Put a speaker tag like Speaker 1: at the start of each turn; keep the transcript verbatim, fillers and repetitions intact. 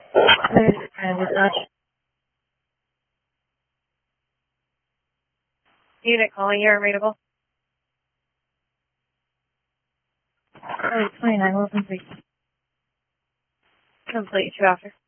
Speaker 1: There's kind of such. Unit calling, you're readable. Oh, twenty-nine, Wilson Street. Complete, two after.